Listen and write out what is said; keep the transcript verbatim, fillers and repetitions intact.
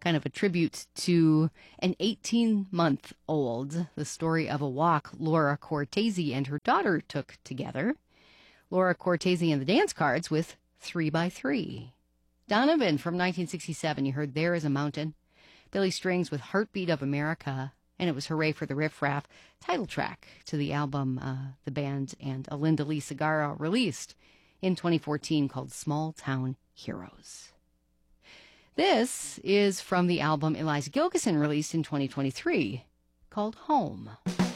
kind of a tribute to an eighteen-month-old, the story of a walk Laura Cortese and her daughter took together. Laura Cortese and the Dance Cards with Three by Three. Donovan from nineteen sixty-seven, you heard There Is a Mountain. Billy Strings with Heartbeat of America, and it was Hooray for the Riff Raff, title track to the album uh, the band and Alinda Lee Segarra released in twenty fourteen called Small Town Heroes. This is from the album Eliza Gilkyson released in twenty twenty-three called Home.